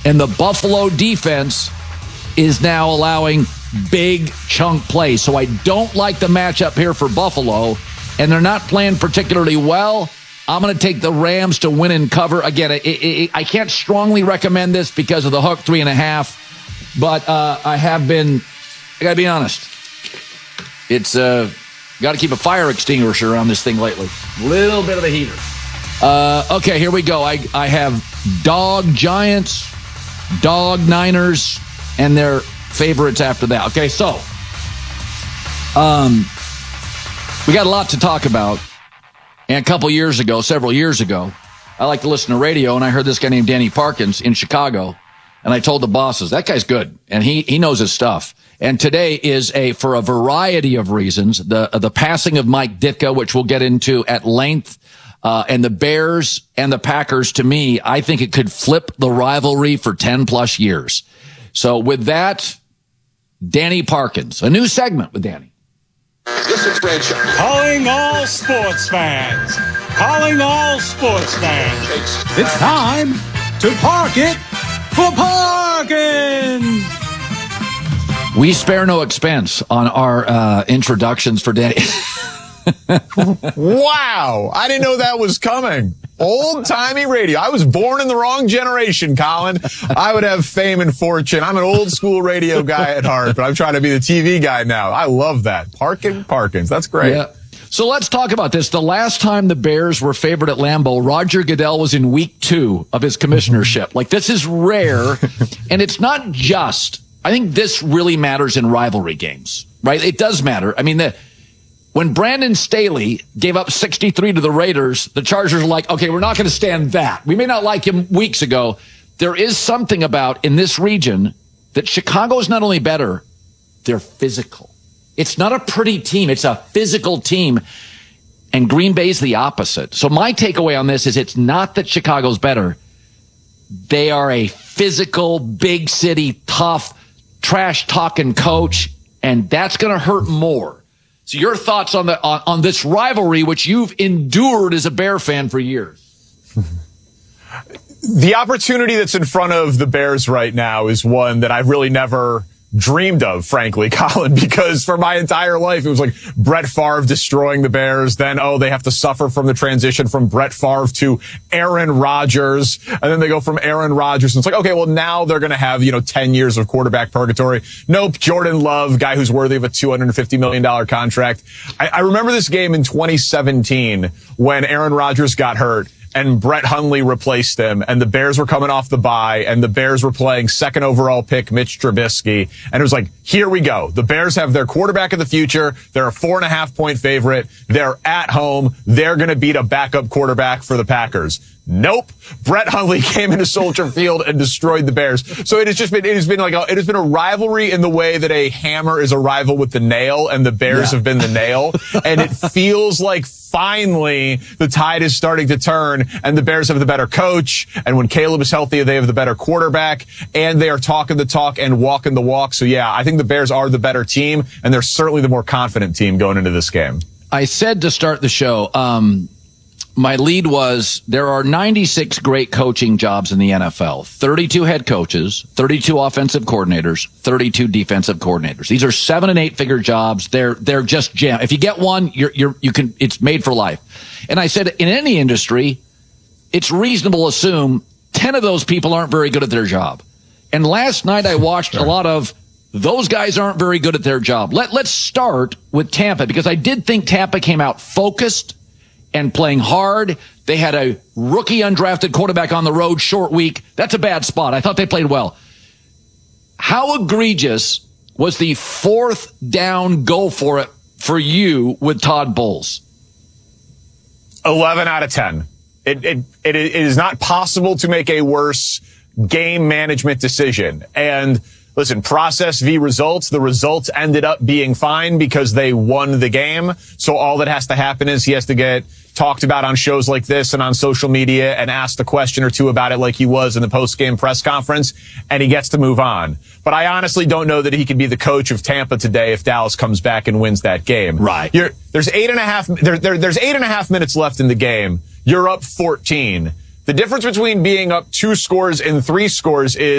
And the Buffalo defense is now allowing big chunk plays. So I don't like the matchup here for Buffalo, and they're not playing particularly well. I'm going to take the Rams to win and cover. Again, I can't strongly recommend this because of the hook 3.5, but I got to be honest. It's got to keep a fire extinguisher on this thing lately. Little bit of a heater. Okay, here we go. I have dog Giants, dog Niners, and their favorites after that. Okay, so we got a lot to talk about. And several years ago, I like to listen to radio, and I heard this guy named Danny Parkins in Chicago, and I told the bosses, that guy's good, and he knows his stuff. And today is for a variety of reasons, the passing of Mike Ditka, which we'll get into at length, and the Bears and the Packers, to me, I think it could flip the rivalry for 10 plus years. So with that, Danny Parkins, a new segment with Danny. Calling all sports fans. Calling all sports fans. It's time to park it for Parkins. We spare no expense on our introductions for Danny. Wow. I didn't know that was coming. Old-timey radio. I was born in the wrong generation, Colin. I would have fame and fortune. I'm an old-school radio guy at heart, but I'm trying to be the TV guy now. I love that. Parkins. That's great. Yeah. So let's talk about this. The last time the Bears were favored at Lambeau, Roger Goodell was in week 2 of his commissionership. Like, this is rare, and it's not just. I think this really matters in rivalry games, right? It does matter. I mean, when Brandon Staley gave up 63 to the Raiders, the Chargers are like, okay, we're not going to stand that. We may not like him weeks ago. There is something about in this region that Chicago is not only better, they're physical. It's not a pretty team. It's a physical team. And Green Bay's the opposite. So my takeaway on this is it's not that Chicago's better. They are a physical, big city, tough, trash-talking coach, and that's going to hurt more. So your thoughts on this rivalry, which you've endured as a Bear fan for years? The opportunity that's in front of the Bears right now is one that I've really never dreamed of, frankly, Colin, because for my entire life, it was like Brett Favre destroying the Bears. Then, they have to suffer from the transition from Brett Favre to Aaron Rodgers. And then they go from Aaron Rodgers. And it's like, okay, well, now they're going to have, 10 years of quarterback purgatory. Nope. Jordan Love, guy who's worthy of a $250 million contract. I remember this game in 2017 when Aaron Rodgers got hurt and Brett Hundley replaced him, and the Bears were coming off the bye, and the Bears were playing second overall pick Mitch Trubisky, and it was like, here we go. The Bears have their quarterback of the future. They're a 4.5-point favorite. They're at home. They're going to beat a backup quarterback for the Packers. Nope. Brett Hundley came into Soldier Field and destroyed the Bears. So it has been a rivalry in the way that a hammer is a rival with the nail, and the Bears have been the nail. And it feels like finally the tide is starting to turn, and the Bears have the better coach. And when Caleb is healthy, they have the better quarterback, and they are talking the talk and walking the walk. So yeah, I think the Bears are the better team, and they're certainly the more confident team going into this game. I said to start the show, my lead was there are 96 great coaching jobs in the NFL, 32 head coaches, 32 offensive coordinators, 32 defensive coordinators. These are 7- and 8-figure jobs. They're just jam. If you get one, it's made for life. And I said in any industry, it's reasonable to assume 10 of those people aren't very good at their job. And last night I watched a lot of those guys aren't very good at their job. Let's start with Tampa, because I did think Tampa came out focused and playing hard. They had a rookie undrafted quarterback on the road, short week. That's a bad spot. I thought they played well. How egregious was the 4th down go for it for you with Todd Bowles? 11 out of 10. It is not possible to make a worse game management decision. And listen, process v. results. The results ended up being fine because they won the game. So all that has to happen is he has to get talked about on shows like this and on social media and asked a question or two about it like he was in the post-game press conference, and he gets to move on. But I honestly don't know that he can be the coach of Tampa today if Dallas comes back and wins that game. Right. There's 8.5 minutes left in the game. You're up 14. The difference between being up 2 scores and 3 scores is